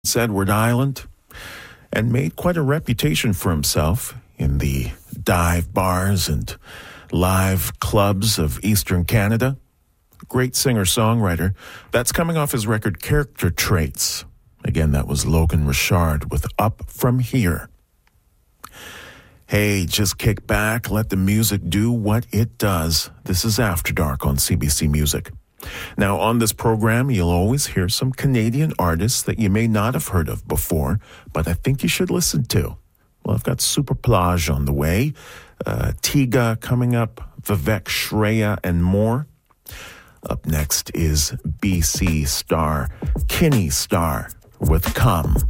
Edward Island and made quite a reputation for himself in the dive bars and live clubs of Eastern Canada. Great singer-songwriter. That's coming off his record Character Traits. Again, that was Logan Richard with Up From Here. Hey, just kick back, let the music do what it does. This is After Dark on CBC Music. Now, on this program, you'll always hear some Canadian artists that you may not have heard of before, but I think you should listen to. Well, I've got Super Plage on the way, Tiga coming up, Vivek Shreya, and more. Up next is BC star Kinney Star with Come.